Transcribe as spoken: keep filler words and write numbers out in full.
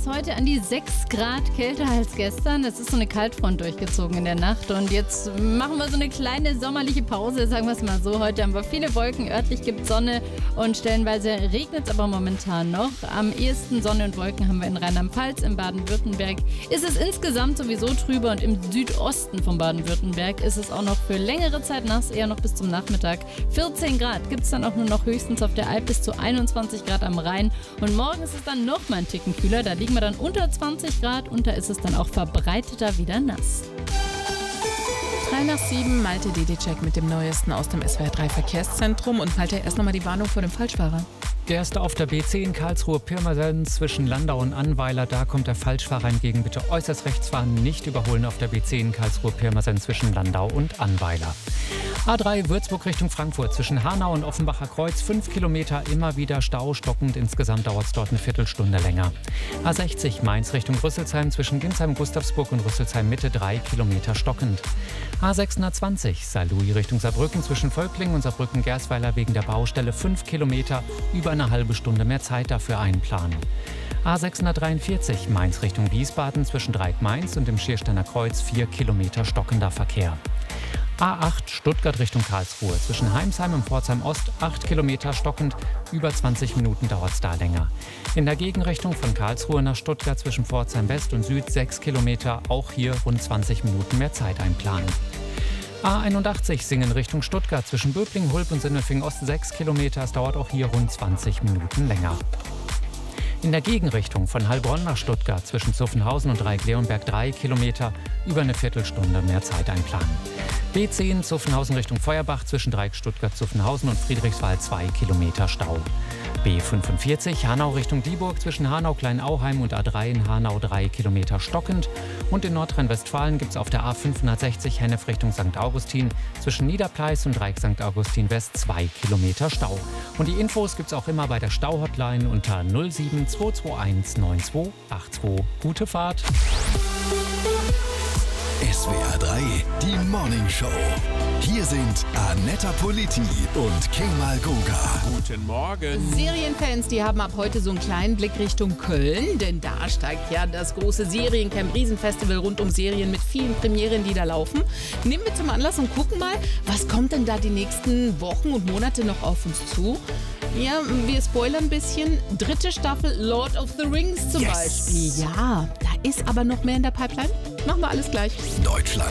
heute an die sechs Grad kälter als gestern. Es ist so eine Kaltfront durchgezogen in der Nacht. Und jetzt machen wir so eine kleine sommerliche Pause, sagen wir es mal so. Heute haben wir viele Wolken, örtlich gibt es Sonne und stellenweise regnet es aber momentan noch. Am ehesten Sonne und Wolken haben wir in Rheinland-Pfalz, in Baden-Württemberg ist es insgesamt sowieso trüber und im Südosten von Baden-Württemberg ist es auch noch für längere Zeit nass, eher noch bis zum Nachmittag. vierzehn Grad gibt es dann auch nur noch höchstens auf der Alp, bis zu einundzwanzig Grad am Rhein. Und morgen ist es dann noch mal ein Ticken kühler, da liegen wir dann unter zwanzig Grad und da ist es dann auch verbreiteter wieder nass. drei nach sieben, Malte Dedicek mit dem Neuesten aus dem S W R drei Verkehrszentrum. Und Malte, erst nochmal die Warnung vor dem Falschfahrer. Der erste auf der B zehn Karlsruhe-Pirmasens zwischen Landau und Annweiler. Da kommt der Falschfahrer entgegen. Bitte äußerst rechts fahren, nicht überholen auf der B zehn Karlsruhe-Pirmasens zwischen Landau und Annweiler. A drei Würzburg Richtung Frankfurt zwischen Hanau und Offenbacher Kreuz. fünf Kilometer, immer wieder Stau, stockend. Insgesamt dauert es dort eine Viertelstunde länger. A sechzig Mainz Richtung Rüsselsheim zwischen Ginsheim, Gustavsburg und Rüsselsheim Mitte. drei Kilometer stockend. A sechshundertzwanzig Saarlouis Richtung Saarbrücken zwischen Völklingen und Saarbrücken-Gersweiler wegen der Baustelle. fünf Kilometer, über eine halbe Stunde mehr Zeit dafür einplanen. A sechshundertdreiundvierzig Mainz Richtung Wiesbaden zwischen Dreieck-Mainz und dem Schiersteiner Kreuz. vier Kilometer stockender Verkehr. A acht Stuttgart Richtung Karlsruhe zwischen Heimsheim und Pforzheim Ost. acht Kilometer stockend, über zwanzig Minuten dauert es da länger. In der Gegenrichtung von Karlsruhe nach Stuttgart zwischen Pforzheim West und Süd sechs Kilometer, auch hier rund zwanzig Minuten mehr Zeit einplanen. A einundachtzig Singen Richtung Stuttgart zwischen Böblingen, Hulb und Sindelfingen Ost sechs Kilometer, es dauert auch hier rund zwanzig Minuten länger. In der Gegenrichtung von Heilbronn nach Stuttgart zwischen Zuffenhausen und Dreieck-Leonberg drei Kilometer, über eine Viertelstunde mehr Zeit einplanen. B zehn Zuffenhausen Richtung Feuerbach zwischen Dreieck Stuttgart-Zuffenhausen und Friedrichswald zwei Kilometer Stau. B fünfundvierzig Hanau Richtung Dieburg zwischen Hanau-Kleinauheim und A drei in Hanau drei Kilometer stockend. Und in Nordrhein-Westfalen gibt es auf der A fünfhundertsechzig Hennef Richtung Sankt Augustin zwischen Niederpleis und Dreieck Sankt Augustin West zwei Kilometer Stau. Und die Infos gibt es auch immer bei der Stau-Hotline unter null sieben zwei zwei eins neun zwei acht zwei. Gute Fahrt! S W R drei, die Morning Show. Hier sind Anetta Politi und Kemal Goga. Guten Morgen. Serienfans, die haben ab heute so einen kleinen Blick Richtung Köln, denn da steigt ja das große Seriencamp Riesenfestival rund um Serien mit vielen Premieren, die da laufen. Nehmen wir zum Anlass und gucken mal, was kommt denn da die nächsten Wochen und Monate noch auf uns zu? Ja, wir spoilern ein bisschen. Dritte Staffel Lord of the Rings zum Yes. Beispiel. Ja, da ist aber noch mehr in der Pipeline. Machen wir alles gleich. Deutschland